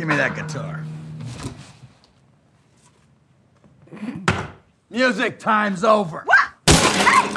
me that guitar. Music time's over. What? Hey!